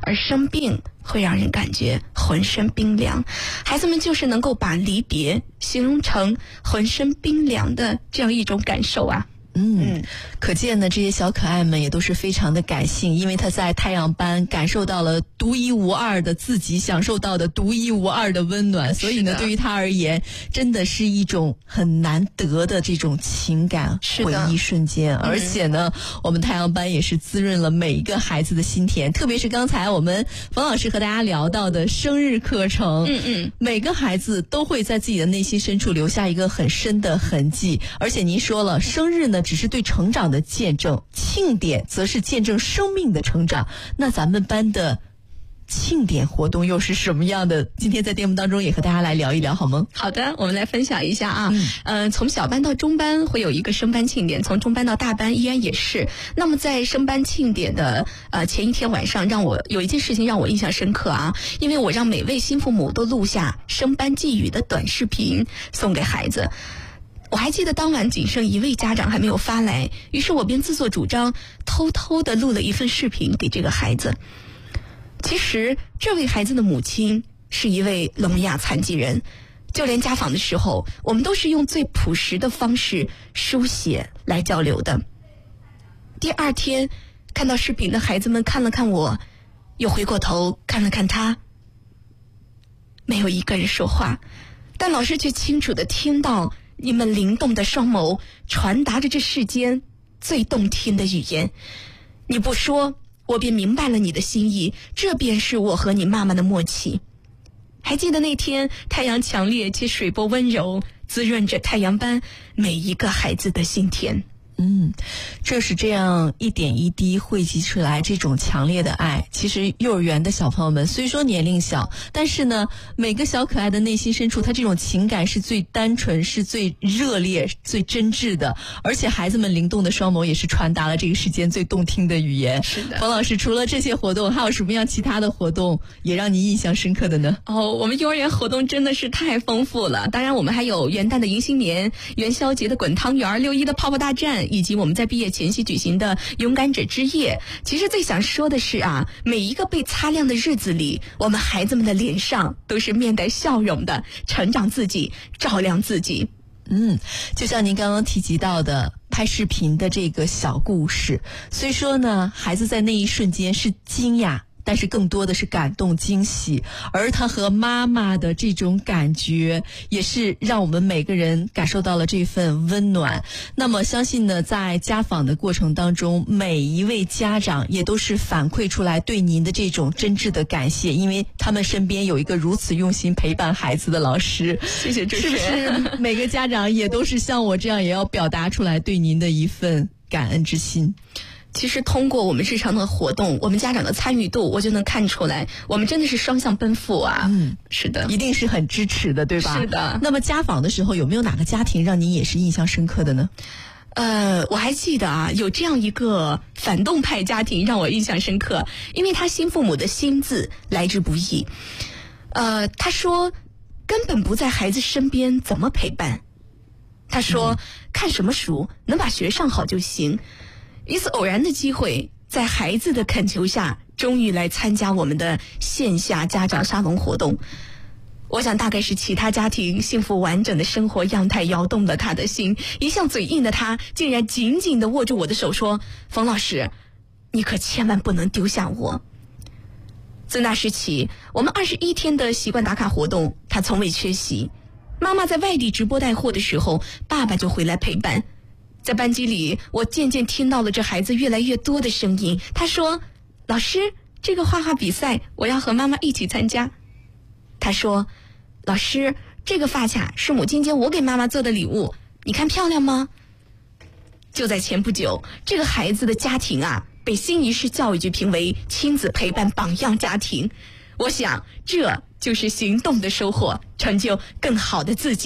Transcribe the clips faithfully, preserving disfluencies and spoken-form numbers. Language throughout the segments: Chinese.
而生病会让人感觉浑身冰凉。孩子们就是能够把离别形容成浑身冰凉的这样一种感受啊。 嗯，可见呢，这些小可爱们也都是非常的感性，因为他在太阳班感受到了独一无二的自己享受到的独一无二的温暖，所以呢，对于他而言，真的是一种很难得的这种情感回忆瞬间。而且呢，嗯、我们太阳班也是滋润了每一个孩子的心田，特别是刚才我们冯老师和大家聊到的生日课程， 嗯嗯， 每个孩子都会在自己的内心深处留下一个很深的痕迹。而且您说了，生日呢只是对成长的见证，庆典则是见证生命的成长。那咱们班的庆典活动又是什么样的？今天在节目当中也和大家来聊一聊好吗？ 好的，我们来分享一下啊。嗯、呃，从小班到中班会有一个升班庆典，从中班到大班依然也是。那么在升班庆典的呃前一天晚上，让我有一件事情让我印象深刻啊，因为我让每位新父母都录下升班寄语的短视频送给孩子。我还记得当晚仅剩一位家长还没有发来，于是我便自作主张偷偷地录了一份视频给这个孩子。其实这位孩子的母亲是一位聋哑残疾人，就连家访的时候我们都是用最朴实的方式书写来交流的。第二天看到视频的孩子们看了看我，又回过头看了看他，没有一个人说话，但老师却清楚地听到你们灵动的双眸传达着这世间最动听的语言。你不说，我便明白了你的心意，这便是我和你妈妈的默契。还记得那天太阳强烈且水波温柔，滋润着太阳班每一个孩子的心田。 嗯，这是这样一点一滴汇集出来这种强烈的爱。其实幼儿园的小朋友们虽说年龄小，但是呢，每个小可爱的内心深处，他这种情感是最单纯，是最热烈，最真挚的。而且孩子们灵动的双眸也是传达了这个世间最动听的语言。 是的， 冯老师，除了这些活动，还有什么样其他的活动也让你印象深刻的呢？ 哦，我们幼儿园活动真的是太丰富了。当然我们还有元旦的迎新年，元宵节的滚汤圆，六一的泡泡大战，以及我们在毕业前夕举行的勇敢者之夜。其实最想说的是啊，每一个被擦亮的日子里，我们孩子们的脸上都是面带笑容的，成长自己，照亮自己。 嗯，就像您刚刚提及到的拍视频的这个小故事，虽说呢，孩子在那一瞬间是惊讶，但是更多的是感动惊喜，而他和妈妈的这种感觉也是让我们每个人感受到了这份温暖。那么相信呢，在家访的过程当中，每一位家长也都是反馈出来对您的这种真挚的感谢，因为他们身边有一个如此用心陪伴孩子的老师。 谢谢主持人。 是不是每个家长也都是像我这样，也要表达出来对您的一份感恩之心？ 其实通过我们日常的活动，我们家长的参与度，我就能看出来，我们真的是双向奔赴啊。 嗯， 是的， 一定是很支持的，对吧？ 是的。 那么家访的时候，有没有哪个家庭让您也是印象深刻的呢？ 呃，我还记得啊，有这样一个反动派家庭让我印象深刻，因为他新父母的新字来之不易。呃，他说根本不在孩子身边，怎么陪伴？他说、嗯、看什么书，能把学上好就行。一次偶然的机会，在孩子的恳求下，终于来参加我们的线下家长沙龙活动。我想大概是其他家庭幸福完整的生活样态摇动了他的心，一向嘴硬的他竟然紧紧地握住我的手说，冯老师，你可千万不能丢下我。自那时起，我们二十一天的习惯打卡活动他从未缺席。妈妈在外地直播带货的时候，爸爸就回来陪伴。在班级里，我渐渐听到了这孩子越来越多的声音。他说，老师，这个画画比赛我要和妈妈一起参加。他说，老师，这个发卡是母亲节我给妈妈做的礼物，你看漂亮吗？就在前不久，这个孩子的家庭啊，被新一市教育局评为亲子陪伴榜样家庭。我想这就是行动的收获，成就更好的自己。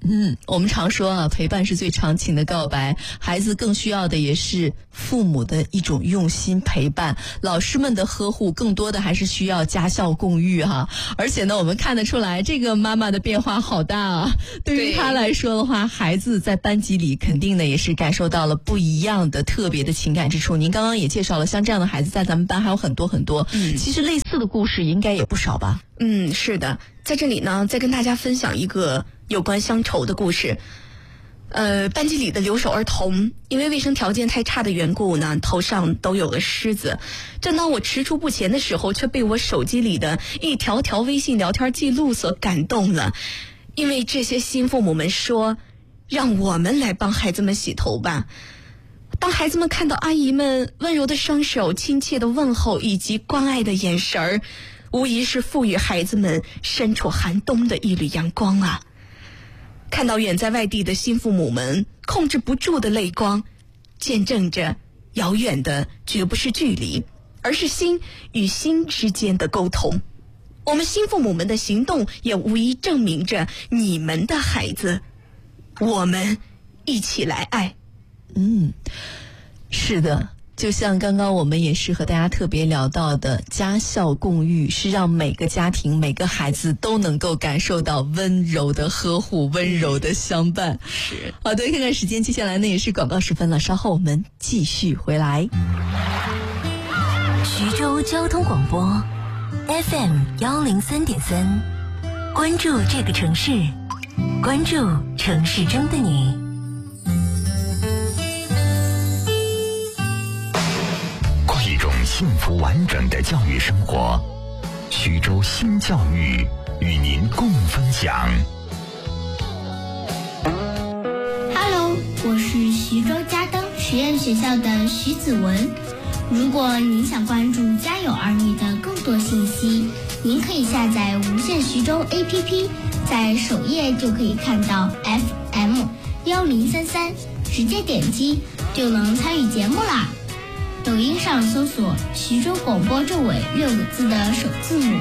嗯，我们常说啊，陪伴是最长情的告白，孩子更需要的也是父母的一种用心陪伴，老师们的呵护，更多的还是需要家校共育哈。而且呢，我们看得出来，这个妈妈的变化好大啊。对于她来说的话，孩子在班级里肯定呢也是感受到了不一样的特别的情感之处。您刚刚也介绍了，像这样的孩子在咱们班还有很多很多，嗯，其实类似的故事应该也不少吧？ 嗯，是的，在这里呢，再跟大家分享一个有关乡愁的故事。呃，班级里的留守儿童因为卫生条件太差的缘故呢，头上都有了虱子。正当我踟蹰不前的时候，却被我手机里的一条条微信聊天记录所感动了。因为这些新父母们说，让我们来帮孩子们洗头吧。当孩子们看到阿姨们温柔的双手、亲切的问候以及关爱的眼神儿，无疑是赋予孩子们身处寒冬的一缕阳光啊。看到远在外地的新父母们控制不住的泪光，见证着遥远的绝不是距离，而是心与心之间的沟通。我们新父母们的行动也无疑证明着你们的孩子，我们一起来爱。 嗯，是的，就像刚刚我们也是和大家特别聊到的，家校共育是让每个家庭每个孩子都能够感受到温柔的呵护，温柔的相伴。 是。 好的，看看时间，接下来呢也是广告时分了，稍后我们继续回来。 徐州交通广播 F M 幺零三点三，关注这个城市，关注城市中的你。 一种幸福完整的教育生活，徐州新教育与您共分享。 Hello， 我是徐州嘉登实验学校的徐子文。如果您想关注家有儿女的更多信息，您可以下载无线徐州 A P P， 在首页就可以看到 F M 幺零三三，直接点击就能参与节目啦。抖音上搜索徐州广播州委六个字的首字母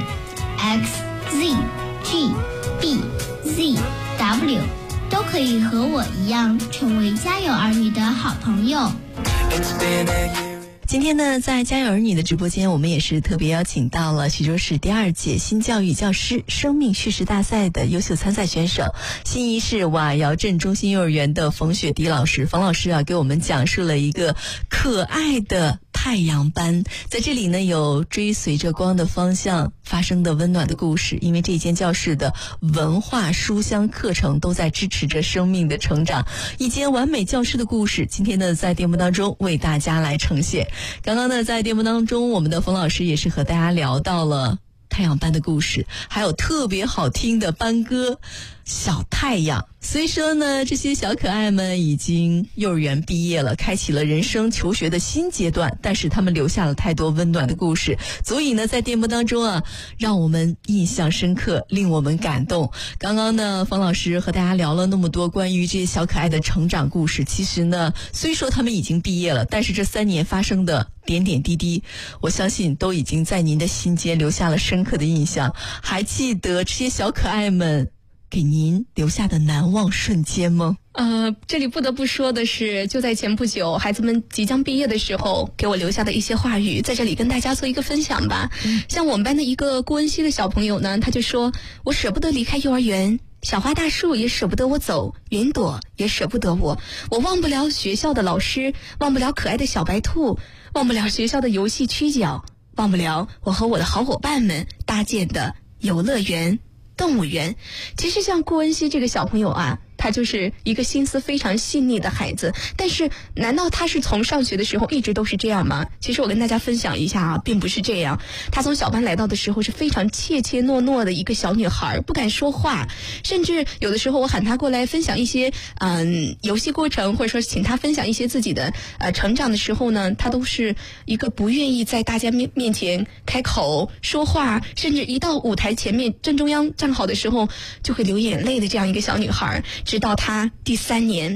X Z G B Z W， 都可以和我一样成为家有儿女的好朋友。 今天呢，在家有儿女的直播间，我们也是特别邀请到了徐州市第二届新教育教师生命叙事大赛的优秀参赛选手，新沂市瓦窑镇中心幼儿园的冯雪迪老师。冯老师啊，给我们讲述了一个可爱的太阳班，在这里呢有追随着光的方向发生的温暖的故事，因为这间教室的文化书香课程都在支持着生命的成长，一间完美教师的故事，今天呢在节目当中为大家来呈现。刚刚呢在节目当中，我们的冯老师也是和大家聊到了太阳班的故事，还有特别好听的班歌小太阳。虽说呢这些小可爱们已经幼儿园毕业了，开启了人生求学的新阶段，但是他们留下了太多温暖的故事，足以呢在节目当中啊让我们印象深刻，令我们感动。刚刚呢冯老师和大家聊了那么多关于这些小可爱的成长故事，其实呢虽说他们已经毕业了，但是这三年发生的点点滴滴，我相信都已经在您的心间留下了深刻的印象。还记得这些小可爱们给您留下的难忘瞬间吗？ 呃，这里不得不说的是，就在前不久孩子们即将毕业的时候给我留下的一些话语，在这里跟大家做一个分享吧。嗯、像我们班的一个顾恩熙的小朋友呢，他就说，我舍不得离开幼儿园，小花大树也舍不得我走，云朵也舍不得我，我忘不了学校的老师，忘不了可爱的小白兔，忘不了学校的游戏区角，忘不了我和我的好伙伴们搭建的游乐园、动物园。其实像顾恩熙这个小朋友啊，他就是一个心思非常细腻的孩子，但是难道他是从上学的时候一直都是这样吗？其实我跟大家分享一下啊，并不是这样。他从小班来到的时候是非常怯怯懦懦的一个小女孩，不敢说话，甚至有的时候我喊他过来分享一些嗯游戏过程，或者说请他分享一些自己的呃成长的时候呢，他都是一个不愿意在大家面面前开口说话，甚至一到舞台前面正中央站好的时候就会流眼泪的这样一个小女孩。直到她第三年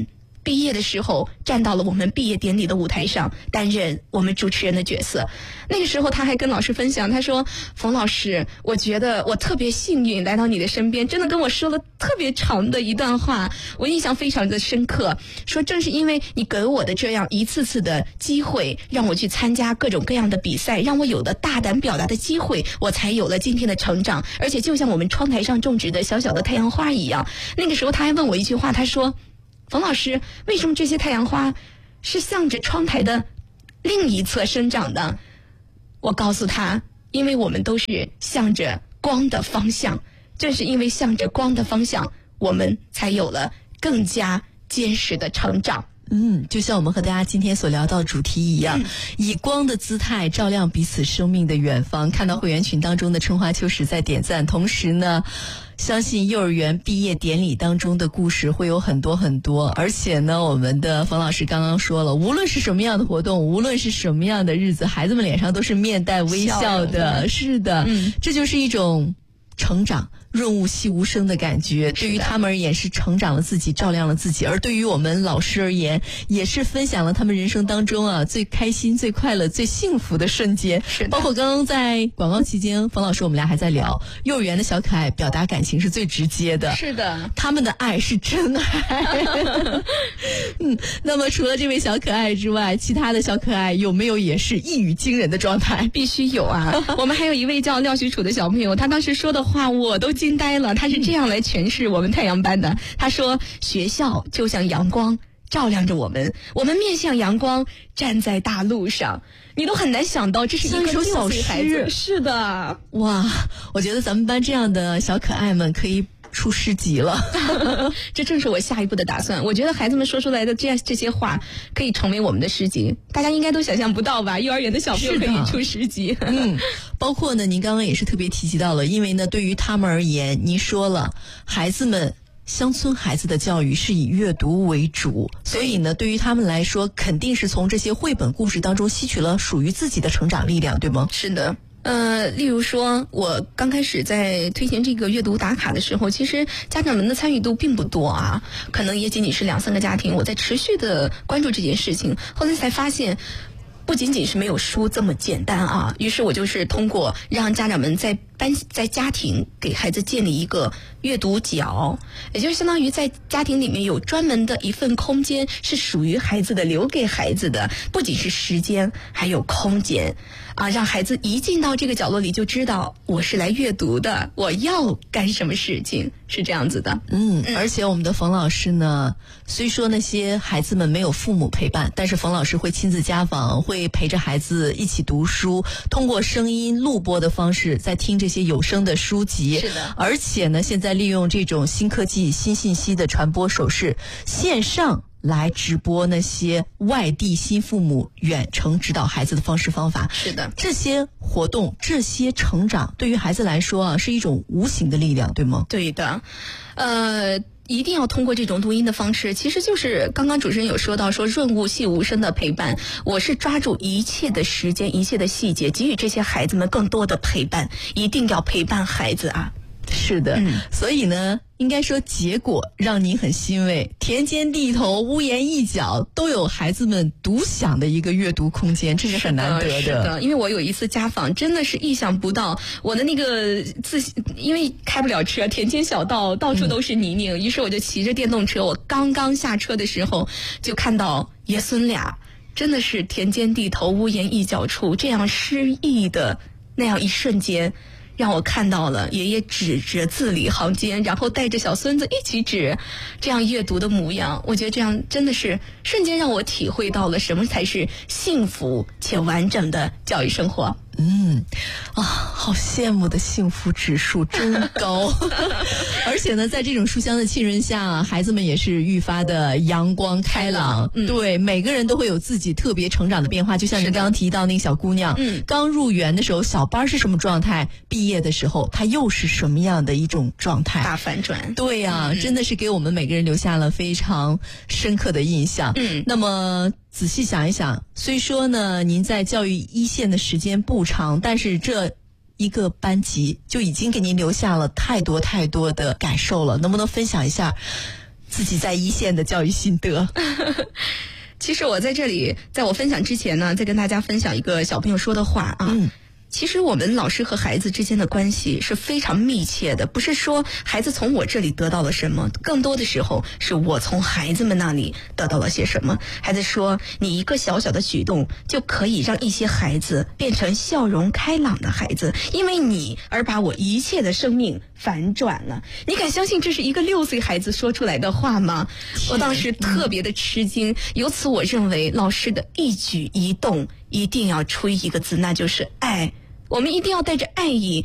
毕业的时候站到了我们毕业典礼的舞台上，担任我们主持人的角色。那个时候他还跟老师分享，他说：冯老师，我觉得我特别幸运来到你的身边，真的跟我说了特别长的一段话，我印象非常的深刻，说正是因为你给我的这样一次次的机会，让我去参加各种各样的比赛，让我有了大胆表达的机会，我才有了今天的成长。而且就像我们窗台上种植的小小的太阳花一样，那个时候他还问我一句话，他说：冯老师，为什么这些太阳花是向着窗台的另一侧生长的？我告诉他，因为我们都是向着光的方向，正是因为向着光的方向，我们才有了更加坚实的成长。 嗯，就像我们和大家今天所聊到的主题一样，嗯、以光的姿态照亮彼此生命的远方。看到会员群当中的春花秋实在点赞，同时呢，相信幼儿园毕业典礼当中的故事会有很多很多。而且呢，我们的冯老师刚刚说了，无论是什么样的活动，无论是什么样的日子，孩子们脸上都是面带微笑的。是的，嗯，这就是一种成长，润物细无声的感觉，对于他们而言是成长了自己，照亮了自己，而对于我们老师而言，也是分享了他们人生当中啊最开心、最快乐、最幸福的瞬间。包括刚刚在广告期间，冯老师我们俩还在聊，幼儿园的小可爱表达感情是最直接的， 是的， 他们的爱是真爱。嗯，那么除了这位小可爱之外，其他的小可爱有没有也是一语惊人的状态？ 必须有啊！我们还有一位叫廖许楚的小朋友，他当时说的话我都惊呆了，他是这样来诠释我们太阳班的。他说：学校就像阳光照亮着我们，我们面向阳光站在大路上。你都很难想到这是一个首小诗。 是的， 哇，我觉得咱们班这样的小可爱们可以出诗集了。 这正是我下一步的打算。我觉得孩子们说出来的这样这些话可以成为我们的诗集，大家应该都想象不到吧？幼儿园的小朋友可以出诗集。 嗯，包括呢，您刚刚也是特别提及到了，因为呢，对于他们而言，您说了，孩子们。乡村孩子的教育是以阅读为主，所以呢，对于他们来说，肯定是从这些绘本故事当中吸取了属于自己的成长力量，对吗？ 是的。呃，例如说，我刚开始在推行这个阅读打卡的时候，其实家长们的参与度并不多啊，可能也仅仅是两三个家庭。我在持续的关注这件事情，后来才发现。不仅仅是没有书这么简单啊，于是我就是通过让家长们在班在家庭给孩子建立一个阅读角，也就是相当于在家庭里面有专门的一份空间是属于孩子的，留给孩子的，不仅是时间，还有空间啊，让孩子一进到这个角落里就知道我是来阅读的，我要干什么事情，是这样子的。 嗯，而且我们的冯老师呢，虽说那些孩子们没有父母陪伴，但是冯老师会亲自家访，会陪着孩子一起读书，通过声音录播的方式在听这些有声的书籍。 是的， 而且呢，现在利用这种新科技、新信息的传播手势，线上来直播那些外地新父母远程指导孩子的方式方法。 是的， 这些活动、这些成长，对于孩子来说啊，是一种无形的力量，对吗？ 对的，呃。一定要通过这种录音的方式，其实就是刚刚主持人有说到说润物细无声的陪伴，我是抓住一切的时间，一切的细节，给予这些孩子们更多的陪伴，一定要陪伴孩子啊。 是的，嗯，所以呢，应该说结果让您很欣慰，田间地头屋檐一角都有孩子们独享的一个阅读空间，这是很难得的。 是的，是的，因为我有一次家访，真的是意想不到，我的那个自因为开不了车，田间小道到处都是泥泞，嗯，于是我就骑着电动车，我刚刚下车的时候就看到爷孙俩真的是田间地头屋檐一角处，这样诗意的那样一瞬间，让我看到了爷爷指着字里行间，然后带着小孙子一起指，这样阅读的模样，我觉得这样真的是瞬间让我体会到了什么才是幸福且完整的教育生活。 嗯，啊，好羡慕的幸福指数真高。而且呢，在这种书香的浸润下，孩子们也是愈发的阳光开朗。嗯，对，每个人都会有自己特别成长的变化。就像您刚刚提到那个小姑娘，嗯，刚入园的时候，小班是什么状态？毕业的时候，她又是什么样的一种状态？ 大反转。 对呀，啊，嗯，真的是给我们每个人留下了非常深刻的印象。嗯，那么。仔细想一想，虽说呢，您在教育一线的时间不长，但是这一个班级就已经给您留下了太多太多的感受了。能不能分享一下， 自己在一线的教育心得。 其实我在这里，在我分享之前呢，再跟大家分享一个小朋友说的话啊。嗯，其实我们老师和孩子之间的关系是非常密切的，不是说孩子从我这里得到了什么，更多的时候是我从孩子们那里得到了些什么。孩子说，你一个小小的举动就可以让一些孩子变成笑容开朗的孩子，因为你而把我一切的生命反转了。你敢相信这是一个六岁孩子说出来的话吗？我当时特别的吃惊，由此我认为老师的一举一动一定要出一个字，那就是爱。我们一定要带着爱意